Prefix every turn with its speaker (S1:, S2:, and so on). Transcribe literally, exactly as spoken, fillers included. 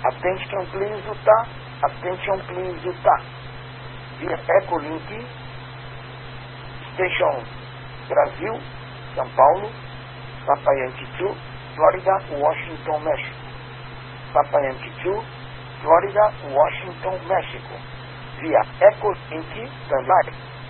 S1: Attention please, Utah. Attention please, Utah. Via Echolink, Station Brasil, São Paulo, Papayantitu, Flórida, Washington, México. Papayantitu, Flórida, Washington, México. Via Echolink, standby.